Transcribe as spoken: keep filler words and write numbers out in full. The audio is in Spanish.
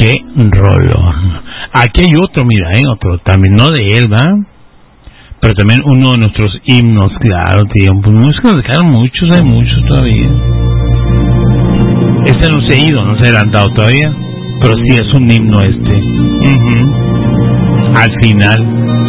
Qué rolón. Aquí hay otro, mira, ¿eh? Otro, también no de él, ¿va? Pero también uno de nuestros himnos, claro, tío. Pues músicos nos dejaron muchos, hay muchos todavía. Este no se ha ido, no se ha adelantado todavía, pero sí es un himno este. Uh-huh. Al final.